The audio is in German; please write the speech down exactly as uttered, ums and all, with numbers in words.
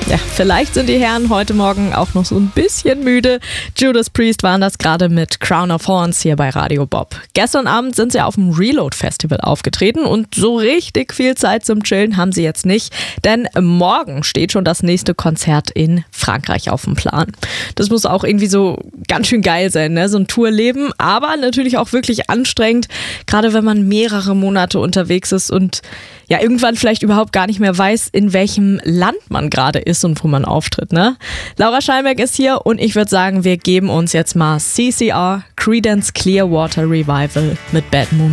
Ja, vielleicht sind die Herren heute Morgen auch noch so ein bisschen müde. Judas Priest waren das gerade mit Crown of Thorns hier bei Radio Bob. Gestern Abend sind sie auf dem Reload Festival aufgetreten und so richtig viel Zeit zum Chillen haben sie jetzt nicht, denn morgen steht schon das nächste Konzert in Frankreich auf dem Plan. Das muss auch irgendwie so ganz schön geil sein, ne? So ein Tourleben, aber natürlich auch wirklich anstrengend, gerade wenn man mehrere Monate unterwegs ist und ja irgendwann vielleicht überhaupt gar nicht mehr weiß, in welchem Land man gerade ist und wo man auftritt, ne? Laura Schallenberg ist hier und ich würde sagen, wir geben uns jetzt mal C C R, Creedence Clearwater Revival mit Bad Moon